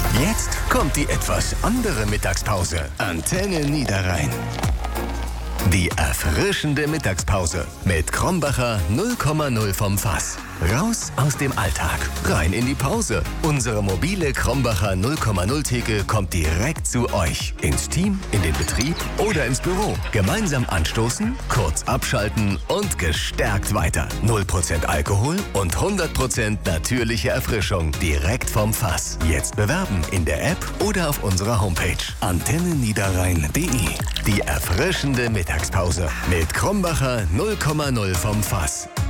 Jetzt kommt die etwas andere Mittagspause. Antenne Niederrhein. Die erfrischende Mittagspause mit Krombacher 0,0 vom Fass. Raus aus dem Alltag, rein in die Pause. Unsere mobile Krombacher 0,0 Theke kommt direkt zu euch. Ins Team, in den Betrieb oder ins Büro. Gemeinsam anstoßen, kurz abschalten und gestärkt weiter. 0% Alkohol und 100% natürliche Erfrischung direkt vom Fass. Jetzt bewerben in der App oder auf unserer Homepage antenneniederrhein.de. Die erfrischende Mittagspause mit Krombacher 0,0 vom Fass.